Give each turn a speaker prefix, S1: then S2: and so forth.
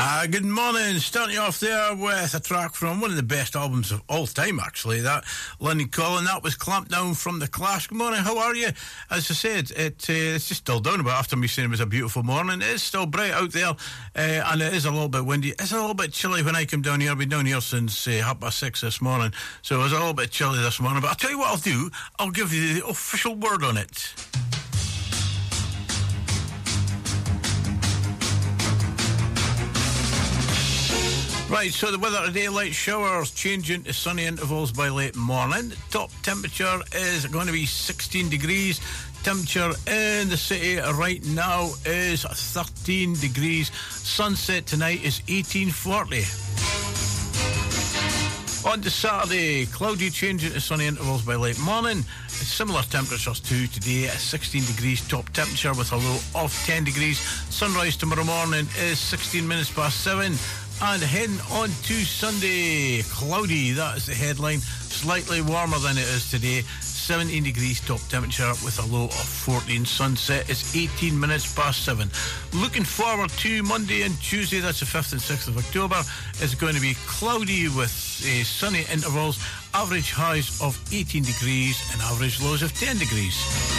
S1: Good morning. Starting you off there with a track from one of the best albums of all time, actually. That London Calling, that was Clamped Down from The Clash. Good morning, how are you? As I said, it's just still down a bit after me saying it was a beautiful morning. It is still bright out there, and it is a little bit windy. It's a little bit chilly when I come down here. I've been down here since 6:30 this morning, so it was a little bit chilly this morning. But I'll tell you what I'll do. I'll give you the official word on it. Right, so the weather today, light showers changing to sunny intervals by late morning. Top temperature is going to be 16 degrees. Temperature in the city right now is 13 degrees. Sunset tonight is 18:40. On to Saturday, cloudy changing to sunny intervals by late morning. Similar temperatures to today at 16 degrees top temperature with a low of 10 degrees. Sunrise tomorrow morning is 16 minutes past 7. And heading on to Sunday, cloudy, that is the headline. Slightly warmer than it is today. 17 degrees top temperature with a low of 14. Sunset is 18 minutes past 7. Looking forward to Monday and Tuesday, that's the 5th and 6th of October. It's going to be cloudy with sunny intervals, average highs of 18 degrees and average lows of 10 degrees.